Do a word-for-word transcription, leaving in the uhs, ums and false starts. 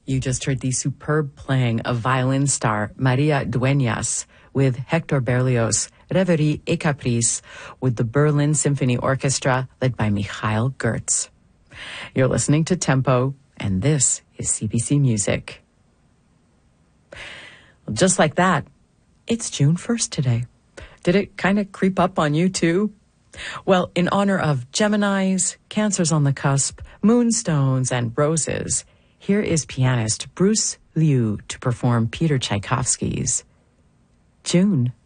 You just heard the superb playing of violin star Maria Dueñas with Hector Berlioz, Reverie et Caprice, with the Berlin Symphony Orchestra led by Mikhail Gertz. You're listening to Tempo, and this is C B C Music. Well, just like that, it's June first today. Did it kind of creep up on you too? Well, in honor of Geminis, Cancers on the cusp, moonstones, and roses, here is pianist Bruce Liu to perform Peter Tchaikovsky's June.